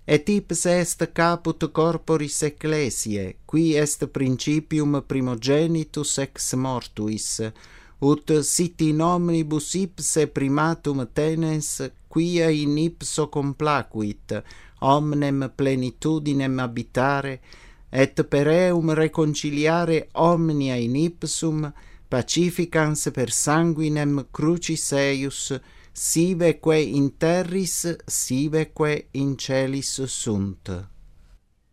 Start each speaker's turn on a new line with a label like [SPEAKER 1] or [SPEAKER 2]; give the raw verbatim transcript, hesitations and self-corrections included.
[SPEAKER 1] et ipse est caput corporis ecclesiae, qui est principium primogenitus ex mortuis, ut sit in omnibus ipse primatum tenes, quia in ipso complacuit, omnem plenitudinem habitare, et per eum reconciliare omnia in ipsum, pacificans per sanguinem crucis eius, siveque in terris, siveque in celis sunt.